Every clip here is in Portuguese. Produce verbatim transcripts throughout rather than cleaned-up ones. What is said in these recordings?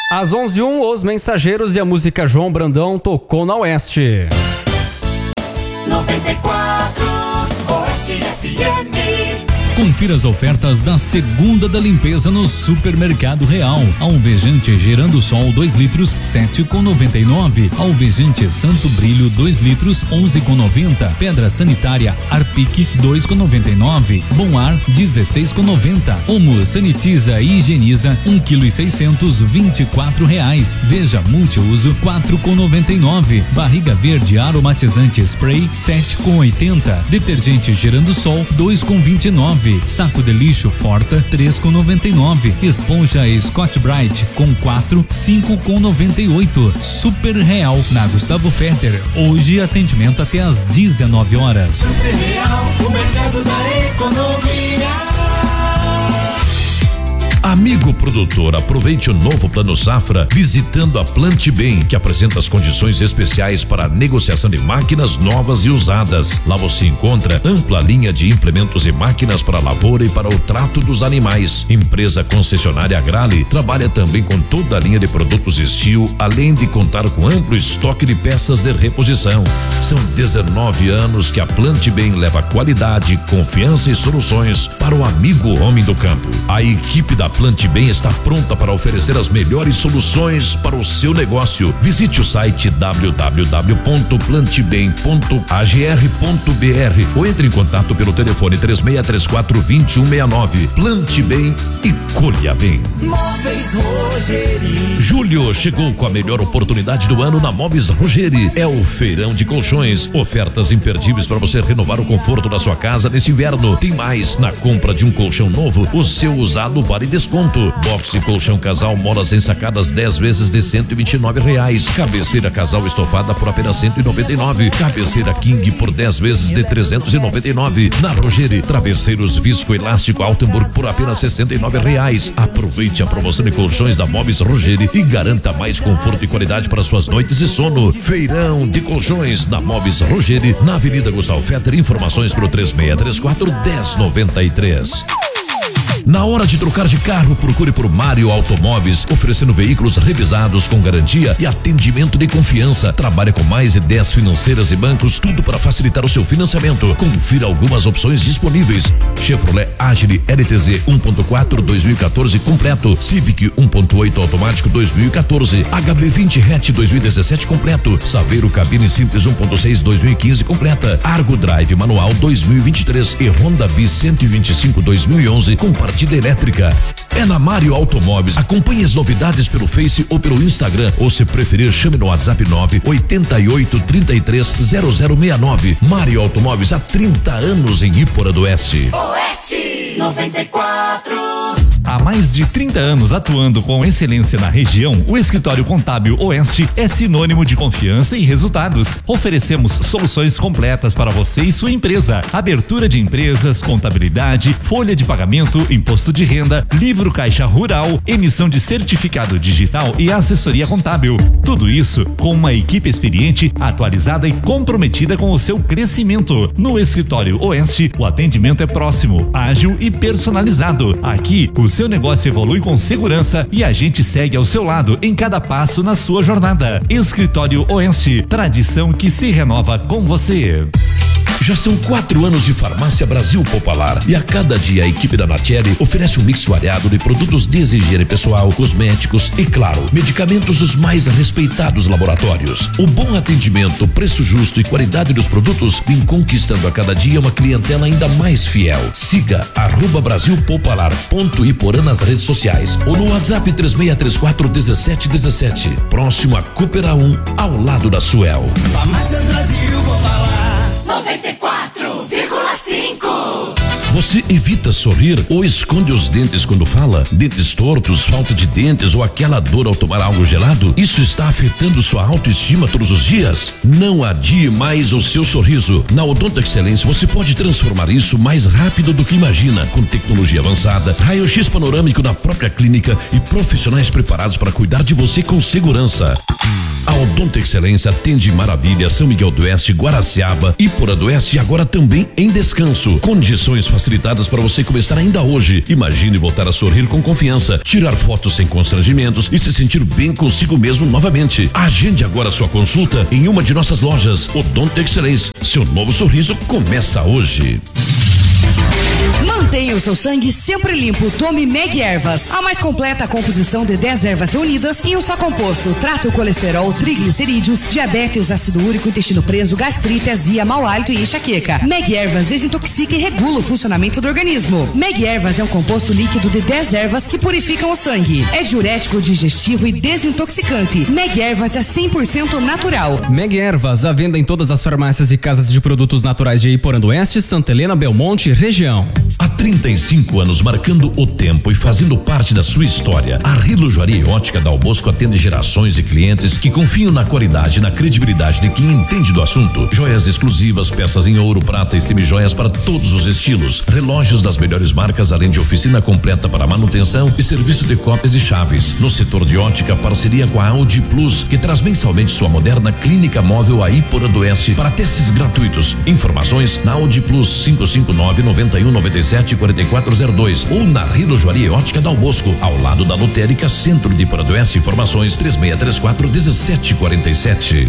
Às onze e um, Os Mensageiros e a música João Brandão tocou na Oeste. noventa e quatro Oeste F M. Confira as ofertas da segunda da limpeza no Supermercado Real. Alvejante Gerando Sol dois litros, sete com noventa e nove. Alvejante Santo Brilho dois litros, onze com noventa. Pedra Sanitária Arpic dois com noventa e nove. Bom Ar dezesseis com noventa. Omo Sanitiza e Higieniza um quilo e seiscentos, vinte e quatro reais. Veja Multiuso quatro com noventa e nove. Barriga Verde Aromatizante Spray sete com oitenta. Detergente Gerando Sol dois com vinte e nove. Saco de lixo Forta três com noventa e nove. Esponja Scott Bright com quatro, cinco com noventa e oito. Super Real na Gustavo Fetter. Hoje atendimento até às dezenove horas. Super Real, o mercado da economia. Amigo produtor, aproveite o novo Plano Safra visitando a Plante Bem, que apresenta as condições especiais para a negociação de máquinas novas e usadas. Lá você encontra ampla linha de implementos e máquinas para a lavoura e para o trato dos animais. Empresa concessionária Agrale trabalha também com toda a linha de produtos Steel, além de contar com amplo estoque de peças de reposição. São dezenove anos que a Plante Bem leva qualidade, confiança e soluções para o amigo homem do campo. A equipe da Plante Bem está pronta para oferecer as melhores soluções para o seu negócio. Visite o site w w w ponto plante bem ponto a g r ponto b r ou entre em contato pelo telefone três seis três quatro, dois um seis nove. Plante Bem e colha bem. Móveis Rogeri. Julho chegou com a melhor oportunidade do ano na Móveis Rogeri. É o feirão de colchões. Ofertas imperdíveis para você renovar o conforto da sua casa nesse inverno. Tem mais, na compra de um colchão novo, o seu usado vale desconto. Boxe colchão casal molas ensacadas dez vezes de cento e vinte e nove reais. Cabeceira casal estofada por apenas cento e noventa e nove. Cabeceira king por dez vezes de trezentos e noventa e nove. Na Rogeri, travesseiros viscoelástico Altenburg por apenas sessenta e nove reais. Aproveite a promoção de colchões da Móveis Rogeri e garanta mais conforto e qualidade para suas noites de sono. Feirão de colchões na Móveis Rogeri, na Avenida Gustavo Fetter. Informações pelo três seis três quatro, um zero nove três. Na hora de trocar de carro, procure por Mário Automóveis, oferecendo veículos revisados com garantia e atendimento de confiança. Trabalha com mais de dez financeiras e bancos, tudo para facilitar o seu financiamento. Confira algumas opções disponíveis: Chevrolet Agile L T Z um ponto quatro dois mil e quatorze completo, Civic um ponto oito automático dois mil e quatorze, H B vinte hatch dois mil e dezessete completo, Saveiro cabine simples um ponto seis dois mil e quinze completa, Argo Drive manual dois mil e vinte e três e Honda V cento e vinte e cinco dois mil e onze com partida elétrica. É na Mário Automóveis. Acompanhe as novidades pelo Face ou pelo Instagram, ou se preferir, chame no WhatsApp nove oito oito, três três, zero zero seis nove. Mário Automóveis, há trinta anos em Ípora do Oeste. Oeste noventa e quatro. Há mais de trinta anos atuando com excelência na região, o Escritório Contábil Oeste é sinônimo de confiança e resultados. Oferecemos soluções completas para você e sua empresa: abertura de empresas, contabilidade, folha de pagamento, imposto de renda, livro caixa rural, emissão de certificado digital e assessoria contábil. Tudo isso com uma equipe experiente, atualizada e comprometida com o seu crescimento. No Escritório Oeste, o atendimento é próximo, ágil e personalizado. Aqui, o seu negócio evolui com segurança e a gente segue ao seu lado em cada passo na sua jornada. Escritório Oeste, tradição que se renova com você. Já são quatro anos de Farmácia Brasil Popular e a cada dia a equipe da Natieri oferece um mix variado de produtos de higiene pessoal, cosméticos e, claro, medicamentos dos mais respeitados laboratórios. O bom atendimento, preço justo e qualidade dos produtos vem conquistando a cada dia uma clientela ainda mais fiel. Siga arroba Brasil Popular ponto Iporã nas redes sociais ou no WhatsApp três seis três quatro, um sete um sete. Próximo a Coopera um, ao lado da Suel. Farmácias Brasil Popular noventa e quatro vírgula cinco. Você evita sorrir ou esconde os dentes quando fala? Dentes tortos, falta de dentes ou aquela dor ao tomar algo gelado? Isso está afetando sua autoestima todos os dias? Não adie mais o seu sorriso. Na Odonto Excelência você pode transformar isso mais rápido do que imagina, com tecnologia avançada, raio-x panorâmico na própria clínica e profissionais preparados para cuidar de você com segurança. A Odonto Excelência atende Maravilha, São Miguel do Oeste, Guaraciaba, Ípora do Oeste e agora também em Descanso. Condições facilitadas facilitadas para você começar ainda hoje. Imagine voltar a sorrir com confiança, tirar fotos sem constrangimentos e se sentir bem consigo mesmo novamente. Agende agora sua consulta em uma de nossas lojas. Odonto Excelência. Seu novo sorriso começa hoje. Mantenha o seu sangue sempre limpo. Tome Meg Ervas, a mais completa composição de dez ervas reunidas em um só composto. Trata o colesterol, triglicerídeos, diabetes, ácido úrico, intestino preso, gastrite, azia, mau hálito e enxaqueca. Meg Ervas desintoxica e regula o funcionamento do organismo. Meg Ervas é um composto líquido de dez ervas que purificam o sangue. É diurético, digestivo e desintoxicante. Meg Ervas é cem por cento natural. Meg Ervas, à venda em todas as farmácias e casas de produtos naturais de Iporã do Oeste, Santa Helena, Belmonte, região. Há trinta e cinco anos marcando o tempo e fazendo parte da sua história, a Relojoaria e Ótica Dal Bosco atende gerações de clientes que confiam na qualidade e na credibilidade de quem entende do assunto. Joias exclusivas, peças em ouro, prata e semijoias para todos os estilos. Relógios das melhores marcas, além de oficina completa para manutenção e serviço de cópias e chaves. No setor de ótica, parceria com a Audi Plus, que traz mensalmente sua moderna clínica móvel a Iporã do Oeste para testes gratuitos. Informações na Audi Plus cinco cinco nove, nove um nove sete, quatro quatro zero dois ou na Relojoaria e Ótica Dal Bosco, ao lado da Lotérica Centro de Iporã do Oeste. Informações três seis três quatro, um sete quatro sete.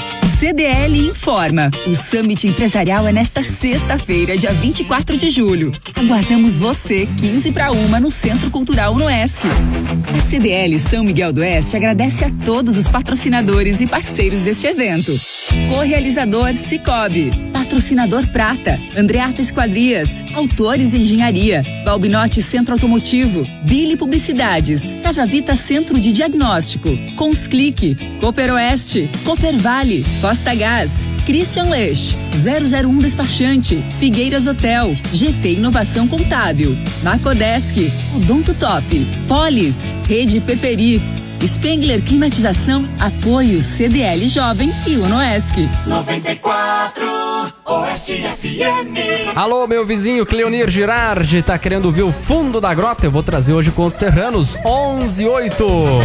C D L informa. O Summit Empresarial é nesta sexta-feira, dia vinte e quatro de julho. Aguardamos você, quinze para uma, no Centro Cultural Unoesc. A C D L São Miguel do Oeste agradece a todos os patrocinadores e parceiros deste evento. Co-realizador Cicobi. Patrocinador Prata, Andreata Esquadrias. Autores e Engenharia, Balbinote Centro Automotivo, Billy Publicidades, Casa Vita Centro de Diagnóstico, Consclick, Cooper Oeste, Cooper Vale, Costa Gás, Christian Lech, zero zero um Despachante, Figueiras Hotel, G T Inovação Contábil, Macodesk, Odonto Top, Polis, Rede Peperi, Spengler Climatização, Apoio C D L Jovem e Unoesc. noventa e quatro Oeste F M. Alô, meu vizinho Cleonir Girardi, tá querendo ver o fundo da grota? Eu vou trazer hoje com os serranos onze e oito.